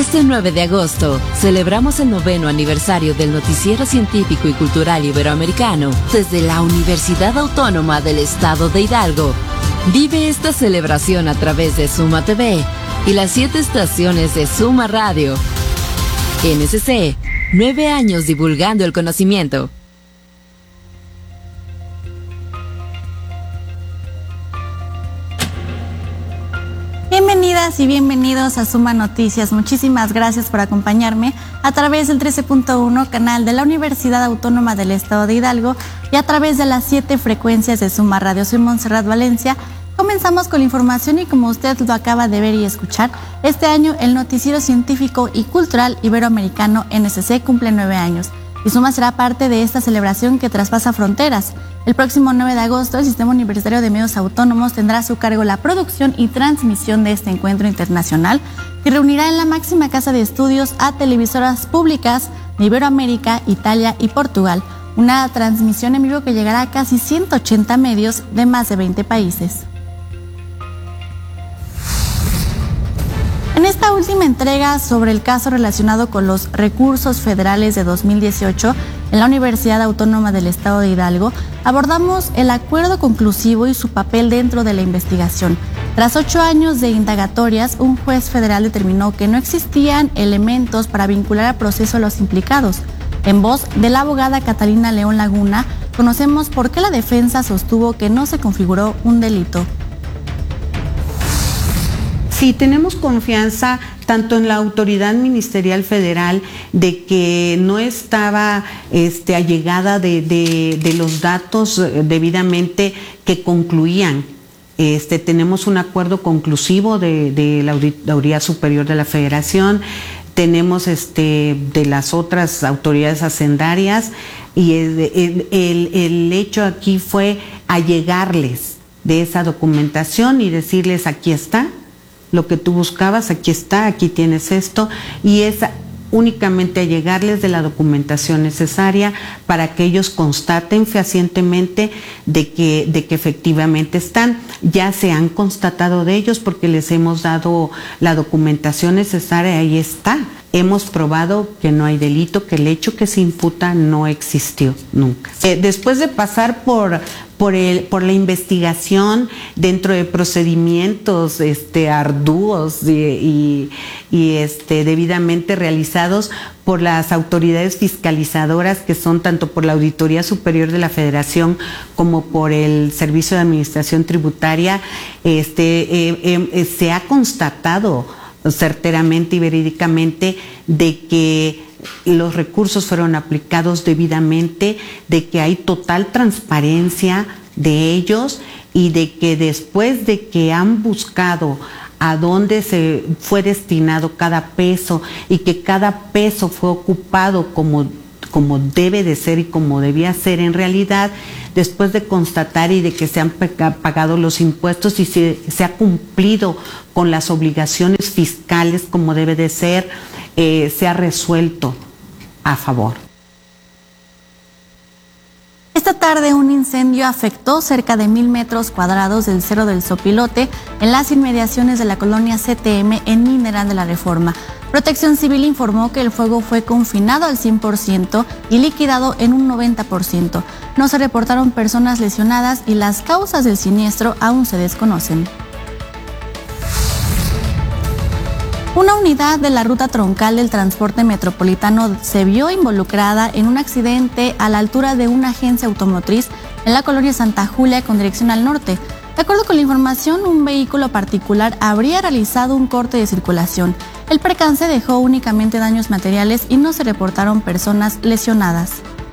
Este 9 de agosto celebramos el 9º aniversario del Noticiero Científico y Cultural Iberoamericano desde la Universidad Autónoma del Estado de Hidalgo. Vive esta celebración a través de Suma TV y las 7 estaciones de Suma Radio. NSC, 9 años divulgando el conocimiento. Bienvenidas y bienvenidos a Suma Noticias. Muchísimas gracias por acompañarme a través del 13.1 canal de la Universidad Autónoma del Estado de Hidalgo y a través de las 7 frecuencias de Suma Radio. Soy Montserrat Valencia. Comenzamos con la información y como usted lo acaba de ver y escuchar, este año el Noticiero Científico y Cultural Iberoamericano NSC cumple 9 años. Y Suma será parte de esta celebración que traspasa fronteras. El próximo 9 de agosto, el Sistema Universitario de Medios Autónomos tendrá a su cargo la producción y transmisión de este encuentro internacional que reunirá en la máxima casa de estudios a televisoras públicas de Iberoamérica, Italia y Portugal. Una transmisión en vivo que llegará a casi 180 medios de más de 20 países. En esta última entrega sobre el caso relacionado con los recursos federales de 2018 en la Universidad Autónoma del Estado de Hidalgo, abordamos el acuerdo conclusivo y su papel dentro de la investigación. Tras 8 años de indagatorias, un juez federal determinó que no existían elementos para vincular al proceso a los implicados. En voz de la abogada Catalina León Laguna, conocemos por qué la defensa sostuvo que no se configuró un delito. Sí, tenemos confianza tanto en la autoridad ministerial federal de que no estaba allegada de los datos debidamente que concluían. Tenemos un acuerdo conclusivo de la Auditoría Superior de la Federación, tenemos de las otras autoridades hacendarias y el hecho aquí fue allegarles de esa documentación y decirles aquí está. Lo que tú buscabas, aquí está, aquí tienes esto, y es únicamente allegarles de la documentación necesaria para que ellos constaten fehacientemente de que efectivamente están. Ya se han constatado de ellos porque les hemos dado la documentación necesaria, ahí está. Hemos probado que no hay delito, que el hecho que se imputa no existió nunca. Después de pasar por la investigación dentro de procedimientos arduos y debidamente realizados por las autoridades fiscalizadoras que son tanto por la Auditoría Superior de la Federación como por el Servicio de Administración Tributaria, se ha constatado certeramente y verídicamente de que los recursos fueron aplicados debidamente, de que hay total transparencia de ellos y de que después de que han buscado a dónde se fue destinado cada peso y que cada peso fue ocupado como debe de ser y como debía ser en realidad, después de constatar y de que se han pagado los impuestos y se ha cumplido con las obligaciones fiscales como debe de ser, se ha resuelto a favor. Esta tarde un incendio afectó cerca de 1,000 metros cuadrados del Cerro del Sopilote en las inmediaciones de la colonia CTM en Mineral de la Reforma. Protección Civil informó que el fuego fue confinado al 100% y liquidado en un 90%. No se reportaron personas lesionadas y las causas del siniestro aún se desconocen. Una unidad de la ruta troncal del transporte metropolitano se vio involucrada en un accidente a la altura de una agencia automotriz en la colonia Santa Julia con dirección al norte. De acuerdo con la información, un vehículo particular habría realizado un corte de circulación. El percance dejó únicamente daños materiales y no se reportaron personas lesionadas.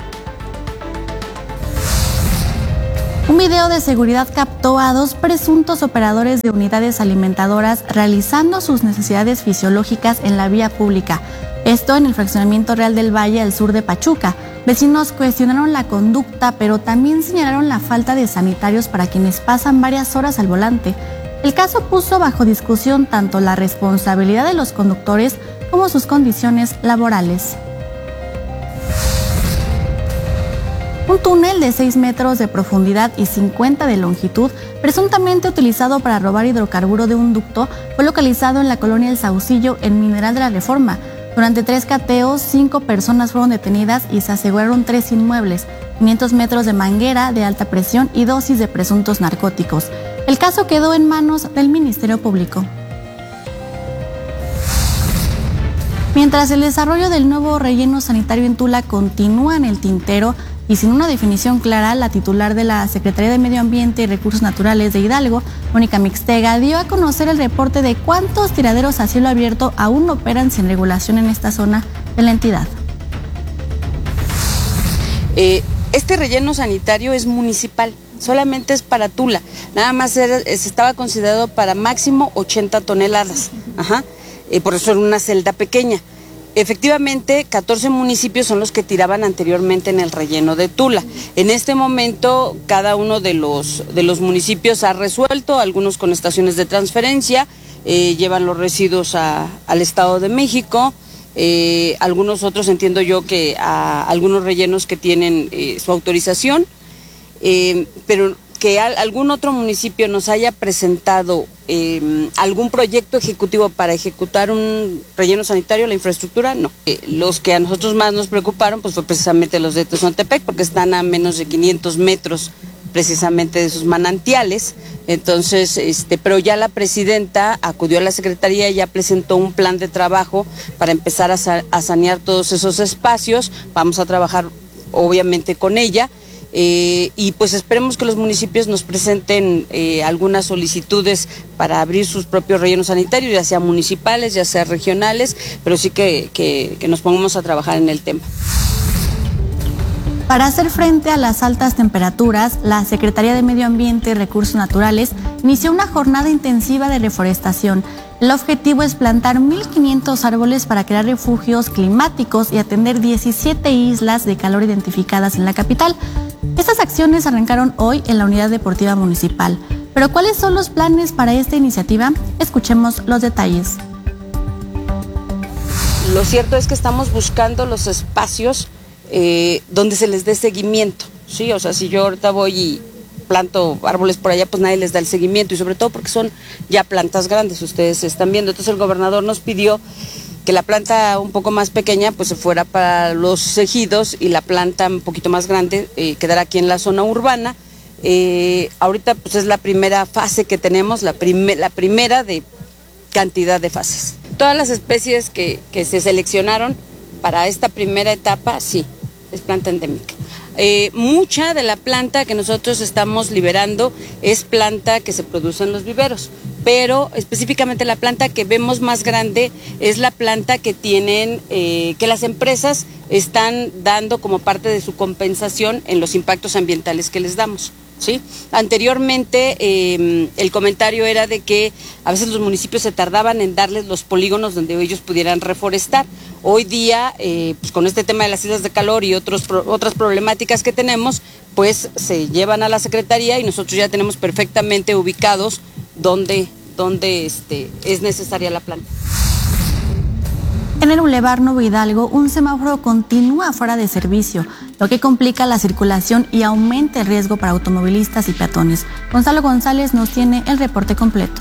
Un video de seguridad captó a 2 presuntos operadores de unidades alimentadoras realizando sus necesidades fisiológicas en la vía pública. Esto en el fraccionamiento Real del Valle al sur de Pachuca. Vecinos cuestionaron la conducta, pero también señalaron la falta de sanitarios para quienes pasan varias horas al volante. El caso puso bajo discusión tanto la responsabilidad de los conductores como sus condiciones laborales. Un túnel de 6 metros de profundidad y 50 de longitud, presuntamente utilizado para robar hidrocarburo de un ducto, fue localizado en la colonia El Saucillo, en Mineral de la Reforma. Durante 3 cateos, 5 personas fueron detenidas y se aseguraron 3 inmuebles, 500 metros de manguera de alta presión y dosis de presuntos narcóticos. El caso quedó en manos del Ministerio Público. Mientras el desarrollo del nuevo relleno sanitario en Tula continúa en el tintero y sin una definición clara, la titular de la Secretaría de Medio Ambiente y Recursos Naturales de Hidalgo, Mónica Mixtega, dio a conocer el reporte de cuántos tiraderos a cielo abierto aún operan sin regulación en esta zona de la entidad. Este relleno sanitario es municipal, solamente es para Tula, nada más estaba considerado para máximo 80 toneladas. Por eso era una celda pequeña. Efectivamente, 14 municipios son los que tiraban anteriormente en el relleno de Tula. En este momento, cada uno de los municipios ha resuelto, algunos con estaciones de transferencia, llevan los residuos al Estado de México, algunos otros entiendo yo que a algunos rellenos que tienen su autorización, pero que algún otro municipio nos haya presentado algún proyecto ejecutivo para ejecutar un relleno sanitario, la infraestructura, no. Los que a nosotros más nos preocuparon pues fue precisamente los de Tezontepec, porque están a menos de 500 metros precisamente de sus manantiales. Entonces, pero ya la presidenta acudió a la Secretaría y ya presentó un plan de trabajo para empezar a sanear todos esos espacios. Vamos a trabajar obviamente con ella. Y pues esperemos que los municipios nos presenten algunas solicitudes para abrir sus propios rellenos sanitarios, ya sea municipales, ya sea regionales, pero sí que nos pongamos a trabajar en el tema. Para hacer frente a las altas temperaturas, la Secretaría de Medio Ambiente y Recursos Naturales inició una jornada intensiva de reforestación. El objetivo es plantar 1.500 árboles para crear refugios climáticos y atender 17 islas de calor identificadas en la capital. Estas acciones arrancaron hoy en la Unidad Deportiva Municipal. Pero ¿cuáles son los planes para esta iniciativa? Escuchemos los detalles. Lo cierto es que estamos buscando los espacios donde se les dé seguimiento, ¿sí? O sea, si yo ahorita voy y planto árboles por allá, pues nadie les da el seguimiento, y sobre todo porque son ya plantas grandes, ustedes están viendo. Entonces el gobernador nos pidió que la planta un poco más pequeña pues se fuera para los ejidos y la planta un poquito más grande quedara aquí en la zona urbana. Ahorita pues es la primera fase que tenemos, la primera de cantidad de fases. Todas las especies que se seleccionaron para esta primera etapa, sí, es planta endémica. Mucha de la planta que nosotros estamos liberando es planta que se produce en los viveros, pero específicamente la planta que vemos más grande es la planta que tienen, que las empresas están dando como parte de su compensación en los impactos ambientales que les damos, ¿sí? Anteriormente el comentario era de que a veces los municipios se tardaban en darles los polígonos donde ellos pudieran reforestar. Hoy día, pues con este tema de las islas de calor y otras problemáticas que tenemos, pues se llevan a la Secretaría y nosotros ya tenemos perfectamente ubicados dónde es necesaria la planta. En el Boulevard Nuevo Hidalgo, un semáforo continúa fuera de servicio, lo que complica la circulación y aumenta el riesgo para automovilistas y peatones. Gonzalo González nos tiene el reporte completo.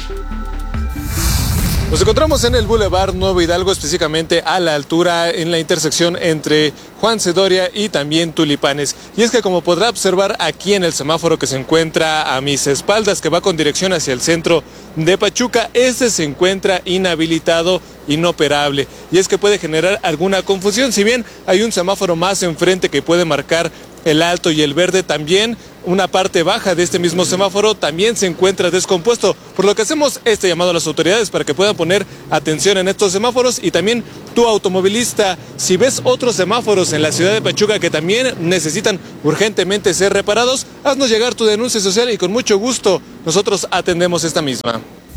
Nos encontramos en el Boulevard Nuevo Hidalgo, específicamente a la altura en la intersección entre Juan C. Doria y también Tulipanes. Y es que, como podrá observar aquí en el semáforo que se encuentra a mis espaldas, que va con dirección hacia el centro de Pachuca, este se encuentra inhabilitado, inoperable. Y es que puede generar alguna confusión. Si bien hay un semáforo más enfrente que puede marcar el alto y el verde, también una parte baja de este mismo semáforo también se encuentra descompuesto, por lo que hacemos este llamado a las autoridades para que puedan poner atención en estos semáforos. Y también tú, automovilista, si ves otros semáforos en la ciudad de Pachuca que también necesitan urgentemente ser reparados, haznos llegar tu denuncia social y con mucho gusto nosotros atendemos esta misma.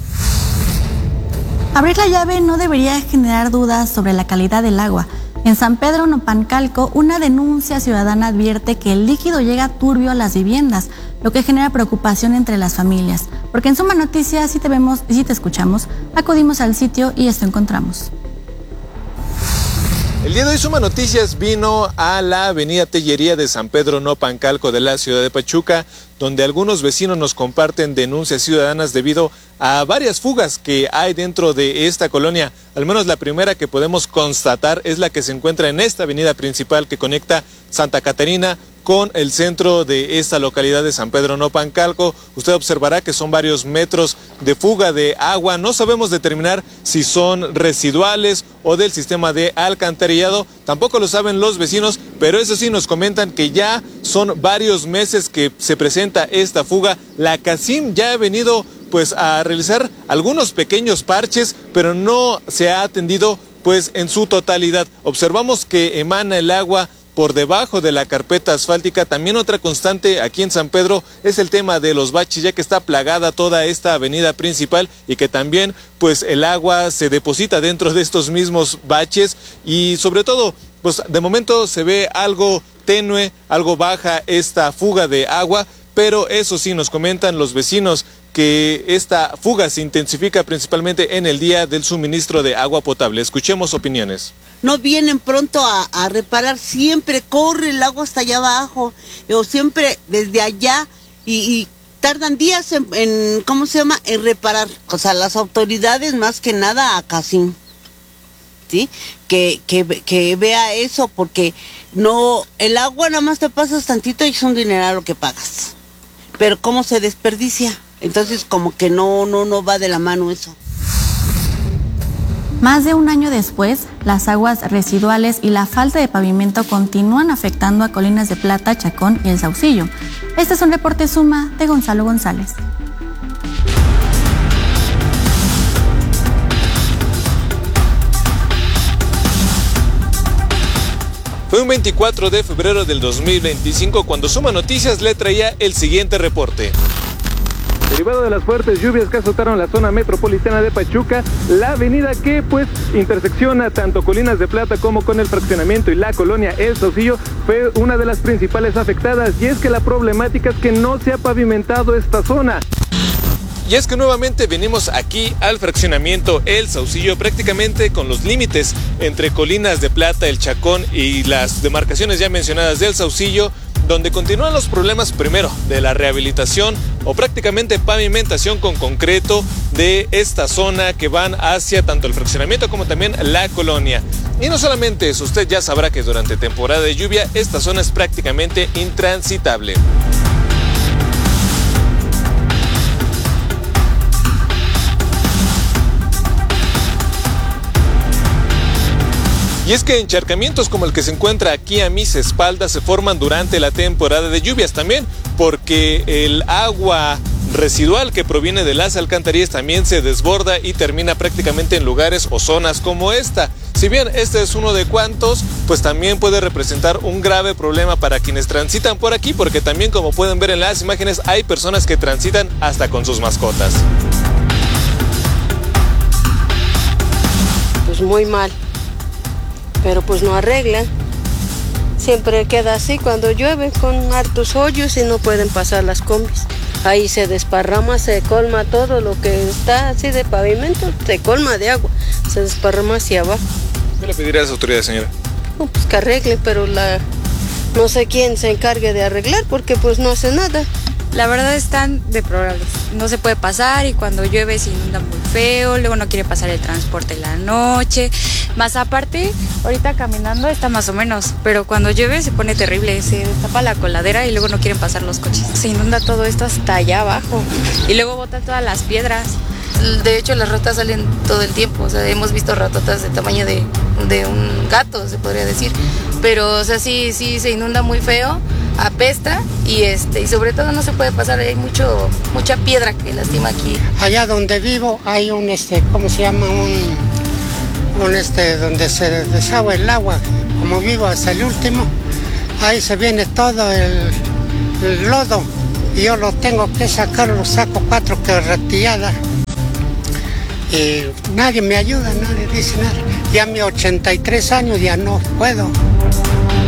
Abrir la llave no debería generar dudas sobre la calidad del agua. En San Pedro Nopancalco, una denuncia ciudadana advierte que el líquido llega turbio a las viviendas, lo que genera preocupación entre las familias. Porque en Suma Noticias, si te vemos y si te escuchamos, acudimos al sitio y esto encontramos. El día de hoy Suma Noticias vino a la avenida Tellería de San Pedro Nopancalco de la ciudad de Pachuca, donde algunos vecinos nos comparten denuncias ciudadanas debido a varias fugas que hay dentro de esta colonia. Al menos la primera que podemos constatar es la que se encuentra en esta avenida principal que conecta Santa Catarina con el centro de esta localidad de San Pedro Nopancalco. Usted observará que son varios metros de fuga de agua. No sabemos determinar si son residuales o del sistema de alcantarillado. Tampoco lo saben los vecinos, pero eso sí nos comentan que ya son varios meses que se presenta esta fuga. La CACIM ya ha venido pues a realizar algunos pequeños parches, pero no se ha atendido pues en su totalidad. Observamos que emana el agua por debajo de la carpeta asfáltica. También otra constante aquí en San Pedro es el tema de los baches, ya que está plagada toda esta avenida principal y que también pues el agua se deposita dentro de estos mismos baches y sobre todo pues de momento se ve algo tenue, algo baja esta fuga de agua, pero eso sí nos comentan los vecinos que esta fuga se intensifica principalmente en el día del suministro de agua potable. Escuchemos opiniones. No vienen pronto a reparar, siempre corre el agua hasta allá abajo, o siempre desde allá, y tardan días en ¿cómo se llama?, en reparar. O sea, las autoridades más que nada a CACIM, ¿sí? Que vea eso, porque no, el agua nada más te pasas tantito y es un dineral lo que pagas. Pero cómo se desperdicia, entonces como que no va de la mano eso. Más de un año después, las aguas residuales y la falta de pavimento continúan afectando a Colinas de Plata, Chacón y El Saucillo. Este es un reporte Suma de Gonzalo González. Fue un 24 de febrero del 2025 cuando Suma Noticias le traía el siguiente reporte. Derivado de las fuertes lluvias que azotaron la zona metropolitana de Pachuca, la avenida que pues intersecciona tanto Colinas de Plata como con el fraccionamiento y la colonia El Saucillo fue una de las principales afectadas, y es que la problemática es que no se ha pavimentado esta zona. Y es que nuevamente venimos aquí al fraccionamiento El Saucillo, prácticamente con los límites entre Colinas de Plata, El Chacón y las demarcaciones ya mencionadas del Saucillo, donde continúan los problemas primero de la rehabilitación o prácticamente pavimentación con concreto de esta zona que van hacia tanto el fraccionamiento como también la colonia. Y no solamente eso, usted ya sabrá que durante temporada de lluvia esta zona es prácticamente intransitable. Y es que encharcamientos como el que se encuentra aquí a mis espaldas se forman durante la temporada de lluvias también, porque el agua residual que proviene de las alcantarillas también se desborda y termina prácticamente en lugares o zonas como esta. Si bien este es uno de cuantos, pues también puede representar un grave problema para quienes transitan por aquí, porque también, como pueden ver en las imágenes, hay personas que transitan hasta con sus mascotas. Pues muy mal, pero pues no arreglan. Siempre queda así cuando llueve, con hartos hoyos y no pueden pasar las combis. Ahí se desparrama, se colma todo lo que está así de pavimento, se colma de agua, se desparrama hacia abajo. ¿Qué le pediría a las autoridades, señora? No, pues que arregle, pero no sé quién se encargue de arreglar porque pues no hace nada. La verdad están deplorables, no se puede pasar y cuando llueve se inunda muy feo, luego no quiere pasar el transporte en la noche, más aparte, ahorita caminando está más o menos, pero cuando llueve se pone terrible, se tapa la coladera y luego no quieren pasar los coches, se inunda todo esto hasta allá abajo y luego botan todas las piedras. De hecho las ratas salen todo el tiempo, o sea, hemos visto ratotas de tamaño de un gato, se podría decir, pero o sea, sí se inunda muy feo, apesta y sobre todo no se puede pasar, hay mucha piedra que lastima aquí. Allá donde vivo hay un ¿cómo se llama? Donde se desagua el agua, como vivo hasta el último, ahí se viene todo el lodo y yo lo tengo que sacar, lo saco 4 carreteadas. Y nadie me ayuda, nadie dice nada. Ya a mis 83 años ya no puedo.